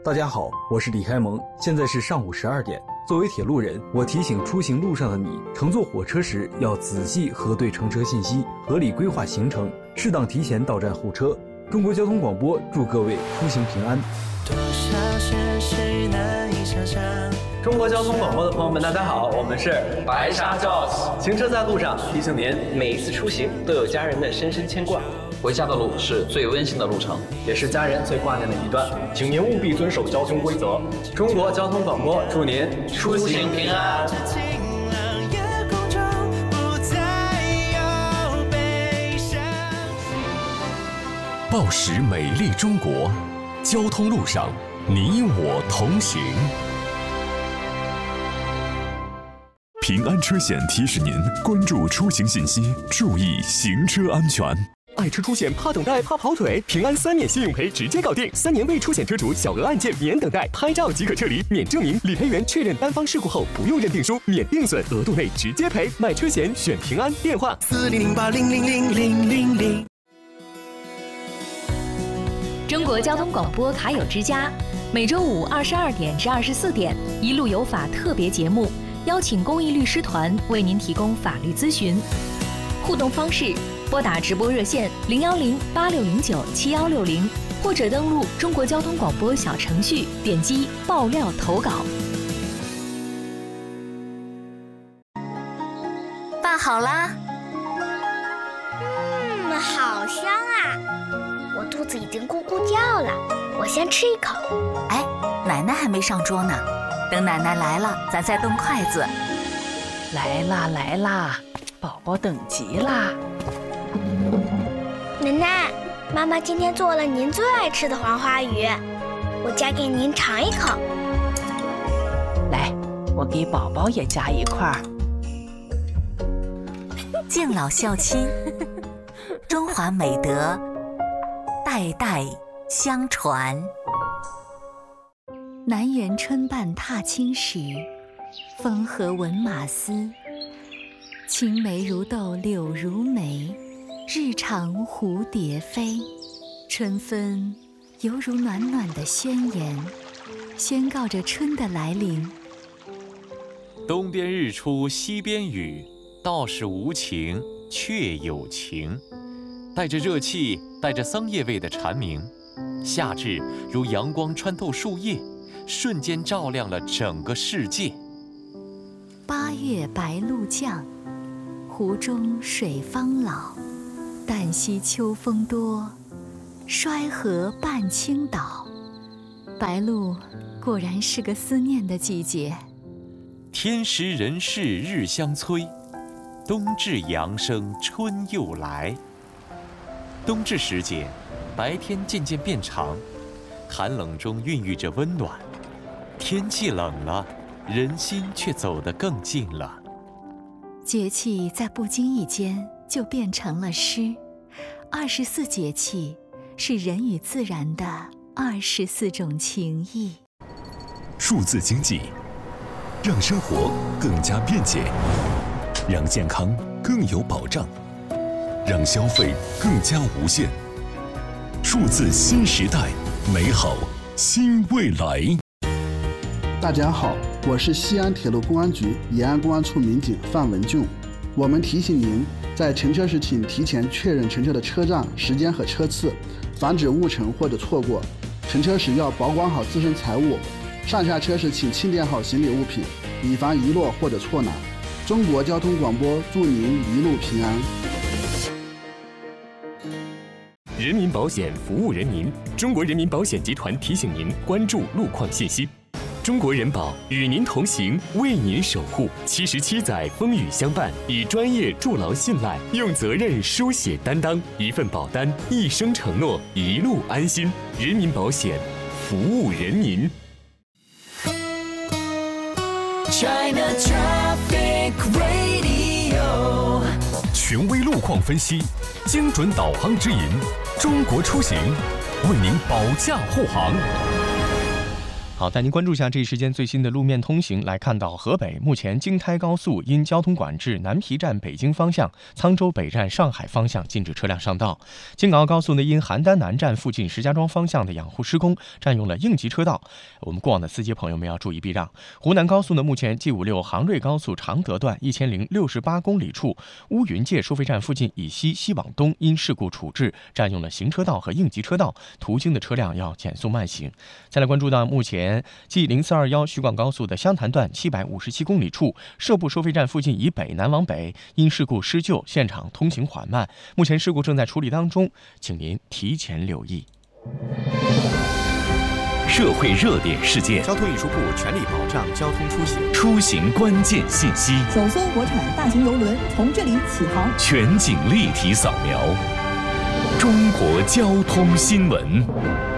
大家好，我是李开蒙，现在是上午12点。作为铁路人，我提醒出行路上的你，乘坐火车时要仔细核对乘车信息，合理规划行程，适当提前到站候车。中国交通广播祝各位出行平安。 中国交通广播的朋友们，大家好，我们是白沙 Joss。行车在路上，提醒您每一次出行都有家人的深深牵挂。 回家的路是最温馨的路程， 也是家人最挂念的一段，请您务必遵守交通规则。中国交通广播祝您出行平安。 报时美丽中国，交通路上你我同行。平安车险提示您关注出行信息，注意行车安全。 爱车出险怕等待怕跑腿，平安3年信用赔直接搞定，3年未出险车主小额案件免等待，拍照即可撤离，免证明，理赔员确认单方事故后不用认定书，免定损，额度内直接赔。买车险选平安，电话4008000000。 中国交通广播卡友之家，每周五22点至24点，一路有法特别节目，邀请公益律师团为您提供法律咨询。互动方式：拨打直播热线010-8609-7160，或者登录中国交通广播小程序，点击爆料投稿。 拌好啦。 好香啊！我肚子已经咕咕叫了，我先吃一口。 哎，奶奶还没上桌呢，等奶奶来了，咱再动筷子。 来啦来啦，宝宝等急啦。 奶奶，妈妈今天做了您最爱吃的黄花鱼，我夹给您尝一口。 来，我给宝宝也夹一块。 敬老孝亲，中华美德代代相传。 南园春半踏青时，风和闻马嘶。青梅如豆柳如眉，日长蝴蝶飞。春分犹如暖暖的宣言，宣告着春的来临。 东边日出西边雨，道是无晴却有晴。带着热气，带着桑叶味的蝉鸣，夏至如阳光穿透树叶，瞬间照亮了整个世界。 8月白露降，湖中水方老。旦夕秋风多，衰河半倾倒。白露果然是个思念的季节。 天时人事日相催，冬至阳生春又来。冬至时节，白天渐渐变长，寒冷中孕育着温暖。天气冷了，人心却走得更近了。 节气在不经意间就变成了诗。24节气是人与自然的24种情谊。 数字经济让生活更加便捷，让健康更有保障，让消费更加无限。数字新时代，美好新未来。 大家好，我是西安铁路公安局延安公安处民警范文俊。我们提醒您，在乘车时请提前确认乘车的车站、时间和车次，防止误乘或者错过。乘车时要保管好自身财物，上下车时请清点好行李物品，以防遗落或者错拿。中国交通广播祝您一路平安。 人民保险服务人民，中国人民保险集团提醒您关注路况信息。中国人保与您同行，为您守护。77载风雨相伴，以专业筑牢信赖，用责任书写担当，一份保单，一生承诺，一路安心。人民保险，服务人民。 China Traffic Radio， 权威路况分析，精准导航指引，中国出行为您保驾护航。 好，带您关注一下这一时间最新的路面通行。来看到河北目前京台高速因交通管制，南皮站北京方向、沧州北站上海方向禁止车辆上道。京港澳高速呢，因邯郸南站附近石家庄方向的养护施工，占用了应急车道，我们过往的司机朋友们要注意避让。湖南高速呢，目前 G56杭瑞高速常德段1068公里处乌云界收费站附近以西西往东因事故处置，占用了行车道和应急车道，途经的车辆要减速慢行。再来关注到目前G0421徐广高速的湘潭段757公里处社部收费站附近以北南往北因事故施救，现场通行缓慢，目前事故正在处理当中，请您提前留意。 社会热点事件， 交通运输部全力保障交通出行， 出行关键信息， 首艘国产大型邮轮从这里起航， 全景立体扫描，中国交通新闻。